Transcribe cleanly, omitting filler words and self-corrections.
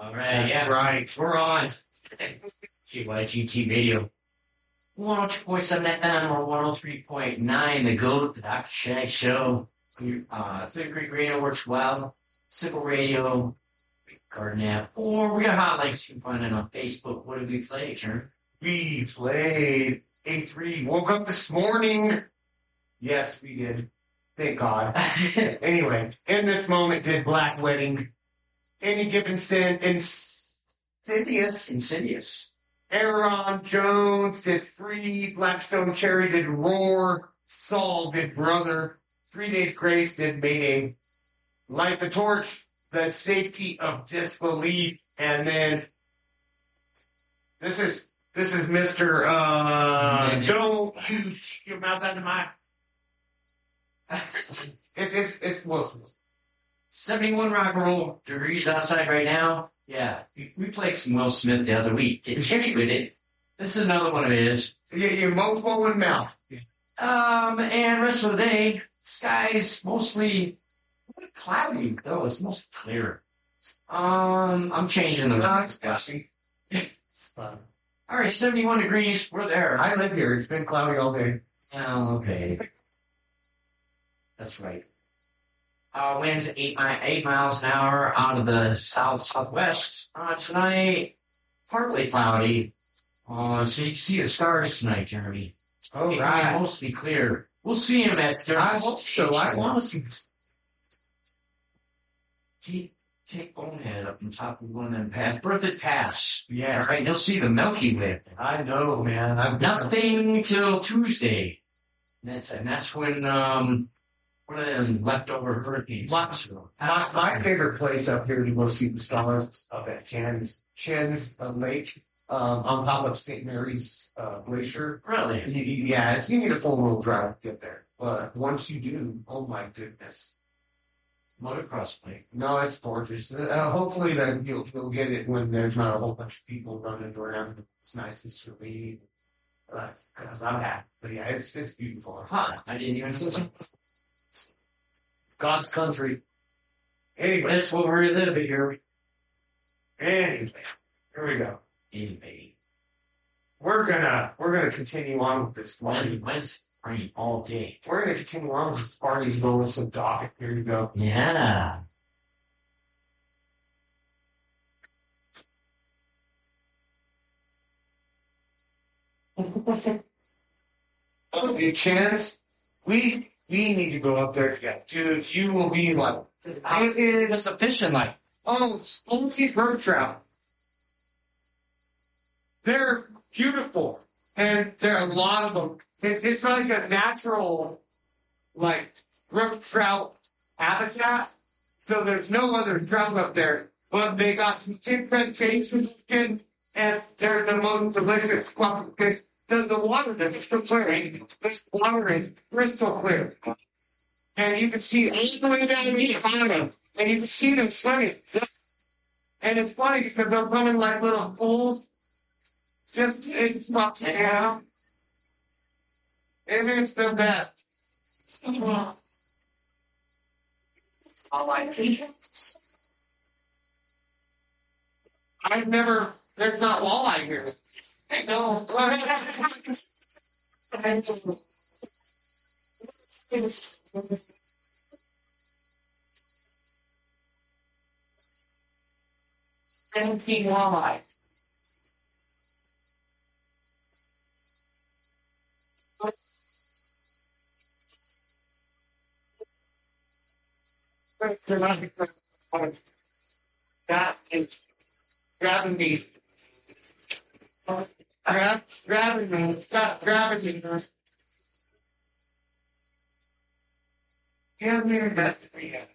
All right, yeah, Right. we're on. GYGT Radio. 102.7 FM or 103.9, The GOAT, the Dr. Shag Show. Food Creek Radio works well. Simple Radio, Garden app, or we got hot links you can find it on Facebook. What did we play, Jeremy? We played A3. Woke up this morning. Yes, we did. Thank God. Anyway, in this moment did Black Wedding. Any Given Sin, Insidious. Aaron Jones did Free. Blackstone Cherry did Roar. Saul did Brother. 3 Days Grace did Mayday. Light the Torch, The Safety of Disbelief. And then this is Mr. Don't use your mouth under my. It's Wilson. 71 rock and roll degrees outside right now. Yeah, we played some Will Smith the other week. Get jiggy with it. This is another one of his. Yeah, your mofo in mouth. And rest of the day, sky's mostly cloudy, though. It's mostly clear. I'm changing the weather. It's dusty. It's fun. All right, 71 degrees. We're there. I live here. It's been cloudy all day. Oh, okay. That's right. Winds 8 miles an hour out of the southwest. Tonight, partly cloudy. So you can see the stars tonight, Jeremy. Oh, It right. can be mostly clear. We'll see him at. I hope so. I want to see this. Take Bonehead up on top of one of them paths. Berthoud Pass. Yeah. All right, you'll see the Milky Way. I know, man. Nothing till Tuesday. And that's when one of them leftover hurricanes. My favorite place up here to go see the stars is up at Chen's Lake, on top of St. Mary's Glacier. Really? Yeah, you need a 4-wheel drive to get there. But once you do, oh my goodness. Motocross plate. No, it's gorgeous. Hopefully that you'll get it when there's not a whole bunch of people running around. It's nice and serene. Because I'm happy. But yeah, it's beautiful. Huh, I didn't even know that. God's country. Anyway. That's what we're living here. Anyway. Here we go. Anyway. We're gonna continue on with this one. Wednesday rain all day. We're gonna continue on with Sparty's bonus and docket. Here you go. Yeah. Okay, Chance, we need to go up there together. Dude, you will be like, What's the fishing like? oh, only bird trout. They're beautiful, and there are a lot of them. It's like a natural, like, brook trout habitat. So there's no other trout up there. But they got some different tastes of skin, and they're the most delicious fucking fish. The water is crystal clear. The water is crystal clear. And you can see all the way down the bottom. And you can see them swimming. And it's funny because they're running like little pools. It's about to out. And it's the best. I like it. There's not walleye here. I know. Empty walleye. That is grabbing me. Grabbing me. Stop grabbing me. Give me your best for you.